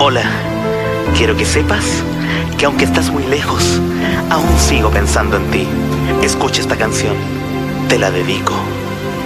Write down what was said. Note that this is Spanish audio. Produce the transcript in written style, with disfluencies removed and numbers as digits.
Hola, quiero que sepas que aunque estás muy lejos, aún sigo pensando en ti. Escucha esta canción, te la dedico.